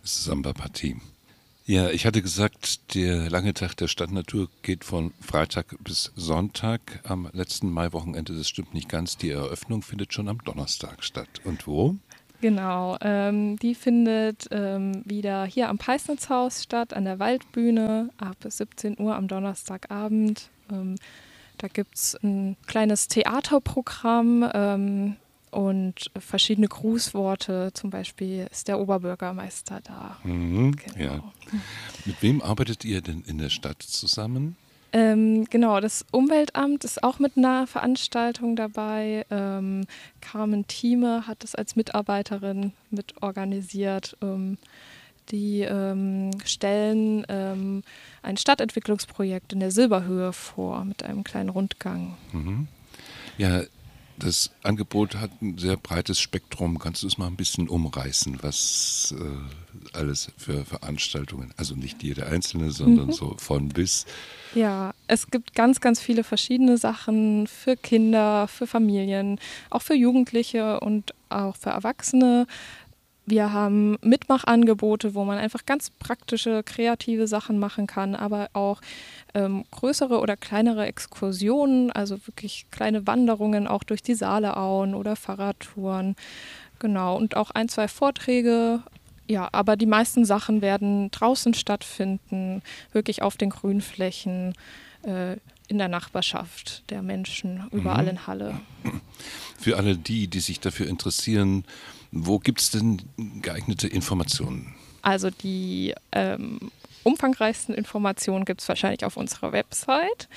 Samba-Partie. Ja, ich hatte gesagt, der lange Tag der Stadtnatur geht von Freitag bis Sonntag. Am letzten Maiwochenende, das stimmt nicht ganz, die Eröffnung findet schon am Donnerstag statt. Und wo? Genau, die findet wieder hier am Peisnitzhaus statt, an der Waldbühne, ab 17 Uhr am Donnerstagabend. Da gibt es ein kleines Theaterprogramm und verschiedene Grußworte. Zum Beispiel ist der Oberbürgermeister da. Mhm, Genau. ja. Mit wem arbeitet ihr denn in der Stadt zusammen? Genau, das Umweltamt ist auch mit einer Veranstaltung dabei. Carmen Thieme hat das als Mitarbeiterin mit organisiert. Die stellen ein Stadtentwicklungsprojekt in der Silberhöhe vor mit einem kleinen Rundgang. Mhm. Ja, das Angebot hat ein sehr breites Spektrum. Kannst du es mal ein bisschen umreißen, was alles für Veranstaltungen, also nicht jede einzelne, sondern so von bis. Ja, es gibt ganz, ganz viele verschiedene Sachen für Kinder, für Familien, auch für Jugendliche und auch für Erwachsene. Wir haben Mitmachangebote, wo man einfach ganz praktische, kreative Sachen machen kann, aber auch größere oder kleinere Exkursionen, also wirklich kleine Wanderungen auch durch die Saaleauen oder Fahrradtouren. Genau, und auch ein, zwei Vorträge. Ja, aber die meisten Sachen werden draußen stattfinden, wirklich auf den Grünflächen, in der Nachbarschaft der Menschen, überall in Halle. Für alle die sich dafür interessieren, wo gibt es denn geeignete Informationen? Also die umfangreichsten Informationen gibt es wahrscheinlich auf unserer Website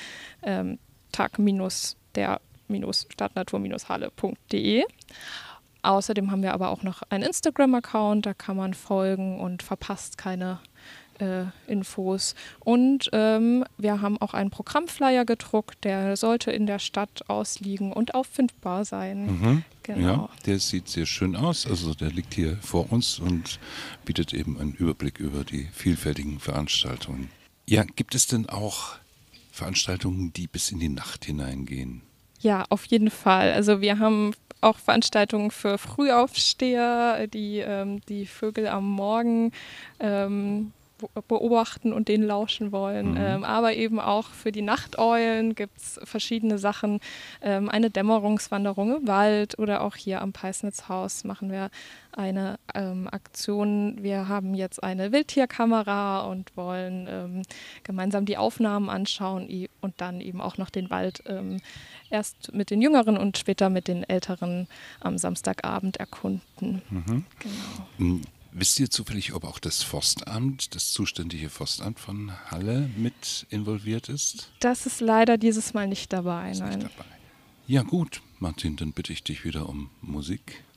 tag-der-stadtnatur-halle.de. Außerdem haben wir aber auch noch einen Instagram-Account, da kann man folgen und verpasst keine Infos. Und wir haben auch einen Programmflyer gedruckt, der sollte in der Stadt ausliegen und auffindbar sein. Mhm. Genau. Ja, der sieht sehr schön aus. Also der liegt hier vor uns und bietet eben einen Überblick über die vielfältigen Veranstaltungen. Ja, gibt es denn auch Veranstaltungen, die bis in die Nacht hineingehen? Ja, auf jeden Fall. Also wir haben auch Veranstaltungen für Frühaufsteher, die Vögel am Morgen beobachten und denen lauschen wollen. Aber eben auch für die Nachteulen gibt es verschiedene Sachen. Eine Dämmerungswanderung im Wald oder auch hier am Peisnitzhaus machen wir eine Aktion. Wir haben jetzt eine Wildtierkamera und wollen gemeinsam die Aufnahmen anschauen und dann eben auch noch den Wald erst mit den Jüngeren und später mit den Älteren am Samstagabend erkunden. Genau. Wisst ihr zufällig, ob auch das Forstamt, das zuständige Forstamt von Halle mit involviert ist? Das ist leider dieses Mal nicht dabei, Ist nein. nicht dabei. Ja gut, Martin, dann bitte ich dich wieder um Musik.